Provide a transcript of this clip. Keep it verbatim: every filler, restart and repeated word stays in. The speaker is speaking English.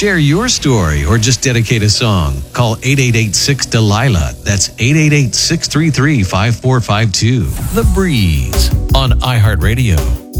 Share your story or just dedicate a song. Call eight eight eight six Delilah. That's eight eight eight six three three five four five two. The Breeze on iHeartRadio.